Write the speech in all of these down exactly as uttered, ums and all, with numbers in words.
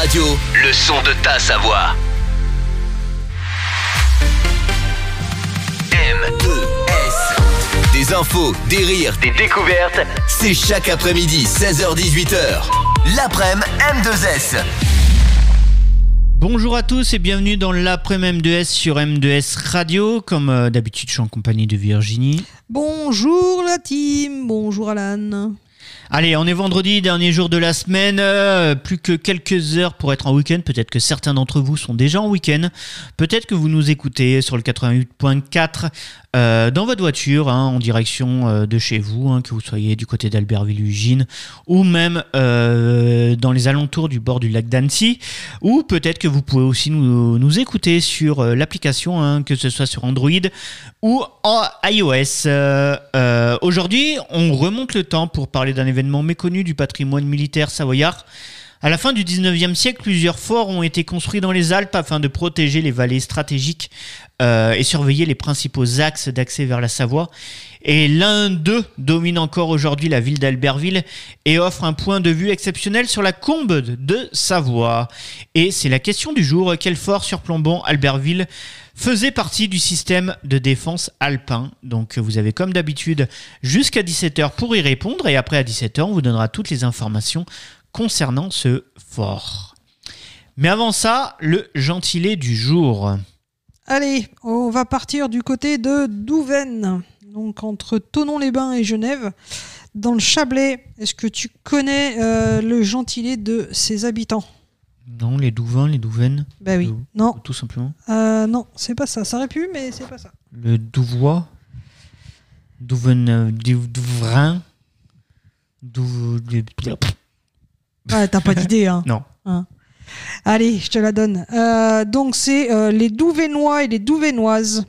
Radio, le son de ta Savoie. M deux S. Des infos, des rires, des découvertes. C'est chaque après-midi, seize heures dix-huit heures. L'après-midi M deux S. Bonjour à tous et bienvenue dans l'après-midi M deux S sur M deux S Radio. Comme euh, d'habitude, je suis en compagnie de Virginie. Bonjour la team, bonjour Alan. Allez, on est vendredi, dernier jour de la semaine, euh, plus que quelques heures pour être en week-end. Peut-être que certains d'entre vous sont déjà en week-end. Peut-être que vous nous écoutez sur le quatre-vingt-huit virgule quatre euh, dans votre voiture, hein, en direction euh, de chez vous, hein, que vous soyez du côté d'Albertville-Ugine ou même euh, dans les alentours du bord du lac d'Annecy. Ou peut-être que vous pouvez aussi nous, nous écouter sur euh, l'application, hein, que ce soit sur Android ou en iOS. Euh, euh, aujourd'hui, on remonte le temps pour parler d'un événement méconnu du patrimoine militaire savoyard. À la fin du dix-neuvième siècle, plusieurs forts ont été construits dans les Alpes afin de protéger les vallées stratégiques euh, et surveiller les principaux axes d'accès vers la Savoie. Et l'un d'eux domine encore aujourd'hui la ville d'Albertville et offre un point de vue exceptionnel sur la combe de Savoie. Et c'est la question du jour, quel fort surplombant Albertville faisait partie du système de défense alpin? Donc vous avez comme d'habitude jusqu'à dix-sept heures pour y répondre et après à dix-sept heures on vous donnera toutes les informations concernant ce fort. Mais avant ça, le gentilé du jour. Allez, on va partir du côté de Douvaine, donc entre Thonon-les-Bains et Genève, dans le Chablais. Est-ce que tu connais euh, le gentilé de ses habitants? Non, les Douvins, les Douvaines. Bah oui, le, non. Tout simplement. Euh, non, c'est pas ça. Ça aurait pu, mais c'est pas ça. Le Douvois. Douven, Douvrin. Douv... Ah, t'as pas d'idée, hein. Non. Hein. Allez, je te la donne. Euh, donc, c'est euh, les Douvainois et les Douvainoises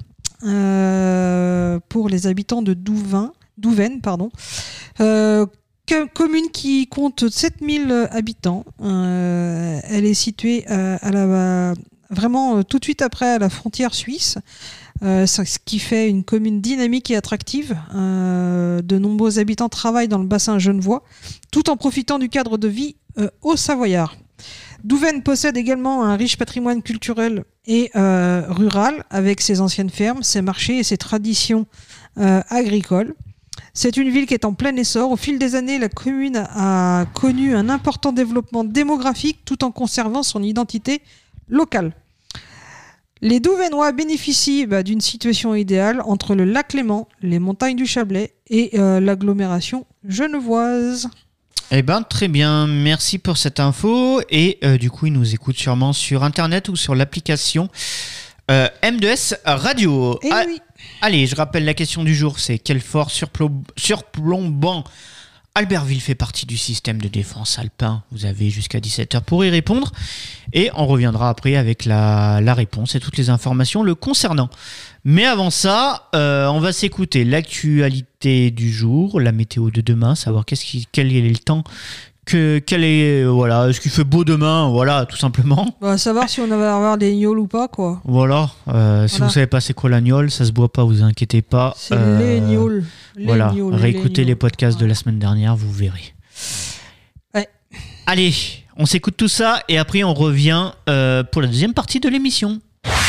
euh, pour les habitants de Douvain, Douvaine, pardon. Euh, commune qui compte sept mille habitants. Euh, elle est située à, à la, vraiment euh, tout de suite après à la frontière suisse, euh, ce qui fait une commune dynamique et attractive. Euh, de nombreux habitants travaillent dans le bassin genevois, tout en profitant du cadre de vie euh, au Savoyard. Douvaine possède également un riche patrimoine culturel et euh, rural, avec ses anciennes fermes, ses marchés et ses traditions euh, agricoles. C'est une ville qui est en plein essor. Au fil des années, la commune a connu un important développement démographique tout en conservant son identité locale. Les Douvainois bénéficient bah, d'une situation idéale entre le lac Léman, les montagnes du Chablais et euh, l'agglomération genevoise. Eh ben très bien, merci pour cette info. Et euh, du coup, ils nous écoutent sûrement sur Internet ou sur l'application euh, M deux S Radio. Et ah, oui. Allez, je rappelle la question du jour, c'est quel fort surplom- surplombant Albertville fait partie du système de défense alpin? Vous avez jusqu'à dix-sept heures pour y répondre. Et on reviendra après avec la, la réponse et toutes les informations le concernant. Mais avant ça, euh, on va s'écouter l'actualité du jour, la météo de demain, savoir qu'est-ce qui, quel est le temps, que, quel est, voilà, est-ce qu'il fait beau demain, voilà, tout simplement. On va savoir si on va avoir des gnôles ou pas, quoi. Voilà, euh, si Voilà. vous savez pas c'est quoi la gnôle, ça se boit pas, vous inquiétez pas. C'est Euh, les gnôles. Les Voilà, gnôles, réécoutez les, les gnôles. podcasts de la semaine dernière, vous verrez. Ouais. Allez, on s'écoute tout ça et après on revient euh, pour la deuxième partie de l'émission.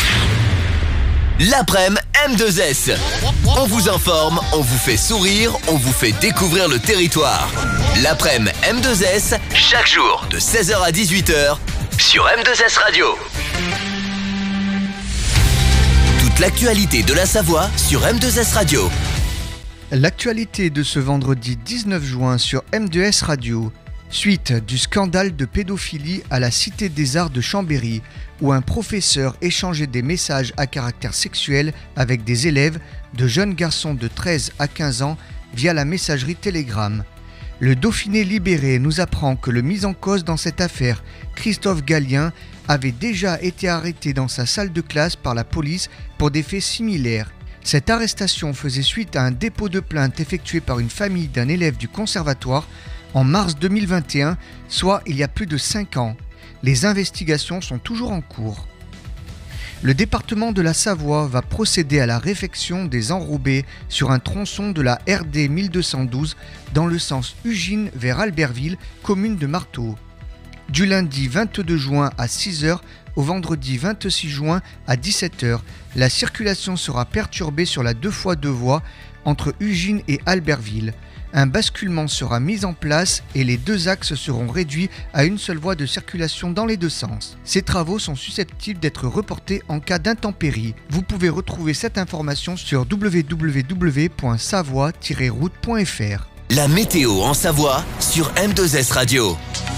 L'après-midi M deux S. On vous informe, on vous fait sourire, on vous fait découvrir le territoire. L'après-midi M deux S, chaque jour de seize heures à dix-huit heures sur M deux S Radio. Toute l'actualité de la Savoie sur M deux S Radio. L'actualité de ce vendredi dix-neuf juin sur M deux S Radio. Suite du scandale de pédophilie à la Cité des Arts de Chambéry, où un professeur échangeait des messages à caractère sexuel avec des élèves, de jeunes garçons de treize à quinze ans, via la messagerie Telegram. Le Dauphiné libéré nous apprend que le mis en cause dans cette affaire, Christophe Gallien, avait déjà été arrêté dans sa salle de classe par la police pour des faits similaires. Cette arrestation faisait suite à un dépôt de plainte effectué par une famille d'un élève du conservatoire en mars deux mille vingt et un, soit il y a plus de cinq ans. Les investigations sont toujours en cours. Le département de la Savoie va procéder à la réfection des enrobés sur un tronçon de la R D mille deux cent douze dans le sens Ugine vers Albertville, commune de Marteau. du lundi vingt-deux juin à six heures au vendredi vingt-six juin à dix-sept heures. La circulation sera perturbée sur la deux fois deux voies entre Ugine et Albertville. Un basculement sera mis en place et les deux axes seront réduits à une seule voie de circulation dans les deux sens. Ces travaux sont susceptibles d'être reportés en cas d'intempéries. Vous pouvez retrouver cette information sur w w w point savoie tiret route point f r. La météo en Savoie sur M deux S Radio.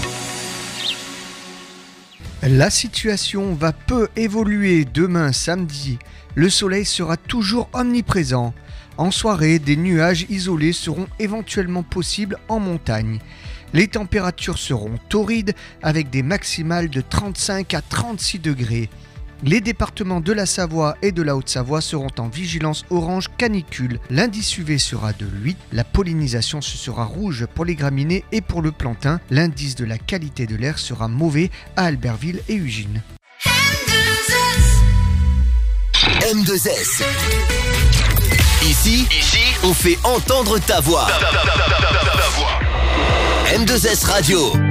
La situation va peu évoluer demain samedi. Le soleil sera toujours omniprésent. En soirée, des nuages isolés seront éventuellement possibles en montagne. Les températures seront torrides avec des maximales de trente-cinq à trente-six degrés. Les départements de la Savoie et de la Haute-Savoie seront en vigilance orange canicule. L'indice U V sera de huit. La pollinisation se sera rouge pour les graminées et pour le plantain. L'indice de la qualité de l'air sera mauvais à Albertville et Ugine. M deux S. Ici, ici, on fait entendre ta voix. Ta, ta, ta, ta, ta, ta voix. M deux S Radio.